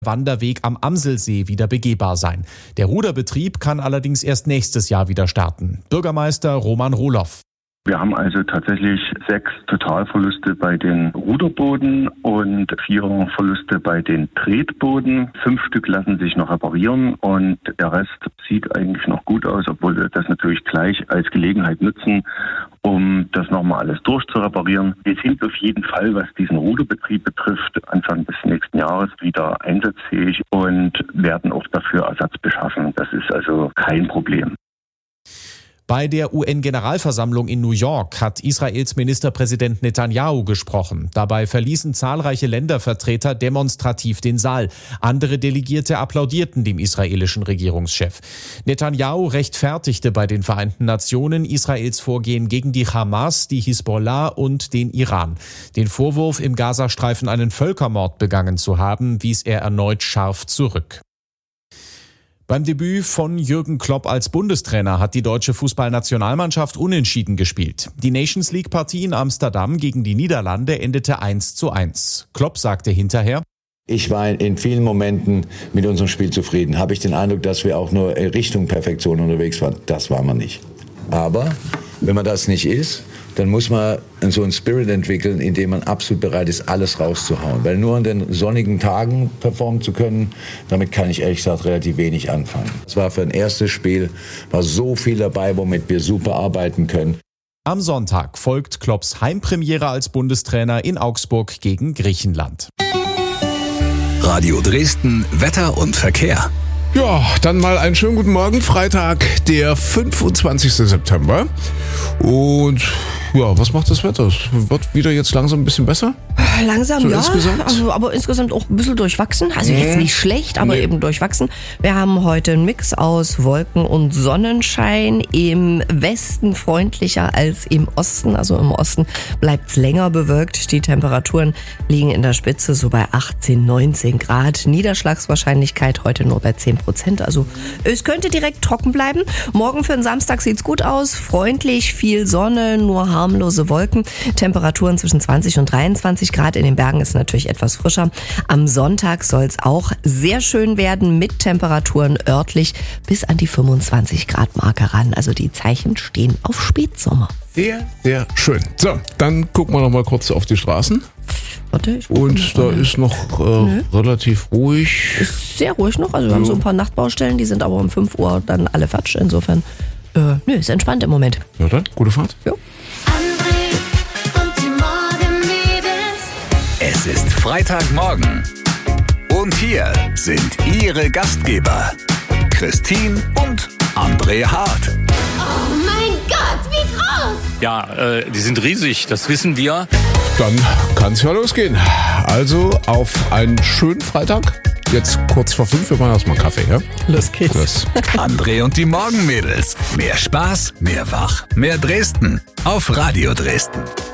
Wanderweg am Amselsee wieder begehbar sein. Der Ruderbetrieb kann allerdings erst nächstes Jahr wieder starten. Bürgermeister Roman Rohloff. Wir haben also tatsächlich 6 Totalverluste bei den Ruderbooten und 4 Verluste bei den Tretbooten. 5 Stück lassen sich noch reparieren und der Rest sieht eigentlich noch gut aus, obwohl wir das natürlich gleich als Gelegenheit nutzen, um das nochmal alles durchzureparieren. Wir sind auf jeden Fall, was diesen Ruderbetrieb betrifft, Anfang des nächsten Jahres wieder einsatzfähig und werden auch dafür Ersatz beschaffen. Das ist also kein Problem. Bei der UN-Generalversammlung in New York hat Israels Ministerpräsident Netanyahu gesprochen. Dabei verließen zahlreiche Ländervertreter demonstrativ den Saal. Andere Delegierte applaudierten dem israelischen Regierungschef. Netanyahu rechtfertigte bei den Vereinten Nationen Israels Vorgehen gegen die Hamas, die Hisbollah und den Iran. Den Vorwurf, im Gazastreifen einen Völkermord begangen zu haben, wies er erneut scharf zurück. Beim Debüt von Jürgen Klopp als Bundestrainer hat die deutsche Fußballnationalmannschaft unentschieden gespielt. Die Nations League-Partie in Amsterdam gegen die Niederlande endete 1:1. Klopp sagte hinterher: Ich war in vielen Momenten mit unserem Spiel zufrieden. Habe ich den Eindruck, dass wir auch nur Richtung Perfektion unterwegs waren. Das waren wir nicht. Aber wenn man das nicht ist, dann muss man so einen Spirit entwickeln, in dem man absolut bereit ist, alles rauszuhauen. Weil nur an den sonnigen Tagen performen zu können, damit kann ich ehrlich gesagt relativ wenig anfangen. Es war für ein erstes Spiel, war so viel dabei, womit wir super arbeiten können. Am Sonntag folgt Klopps Heimpremiere als Bundestrainer in Augsburg gegen Griechenland. Radio Dresden, Wetter und Verkehr. Ja, dann mal einen schönen guten Morgen. Freitag, der 25. September. Und ja, was macht das Wetter? Es wird wieder jetzt langsam ein bisschen besser? Langsam, so ja. Insgesamt? Also, aber insgesamt auch ein bisschen durchwachsen. Also jetzt nicht schlecht, aber eben durchwachsen. Wir haben heute einen Mix aus Wolken und Sonnenschein. Im Westen freundlicher als im Osten. Also im Osten bleibt es länger bewölkt. Die Temperaturen liegen in der Spitze so bei 18, 19 Grad. Niederschlagswahrscheinlichkeit heute nur bei 10%. Also es könnte direkt trocken bleiben. Morgen für den Samstag sieht's gut aus. Freundlich, viel Sonne, nur harmlose Wolken. Temperaturen zwischen 20 und 23 Grad. In den Bergen ist natürlich etwas frischer. Am Sonntag soll es auch sehr schön werden mit Temperaturen örtlich bis an die 25 Grad Marke ran. Also die Zeichen stehen auf Spätsommer. Sehr, sehr schön. So, dann gucken wir noch mal kurz auf die Straßen. Warte, und da ist noch relativ ruhig. Ist sehr ruhig noch. Also wir haben so ein paar Nachtbaustellen, die sind aber um 5 Uhr dann alle fertig. Insofern, ist entspannt im Moment. Ja dann, gute Fahrt. Jo. Es ist Freitagmorgen. Und hier sind Ihre Gastgeber, Christine und André Hart. Oh mein Gott, wie groß! Ja, die sind riesig, das wissen wir. Dann kann es ja losgehen. Also auf einen schönen Freitag. Jetzt kurz vor 5, wir machen erstmal einen Kaffee, ja? Los geht's. André und die Morgenmädels. Mehr Spaß, mehr Wach, mehr Dresden. Auf Radio Dresden.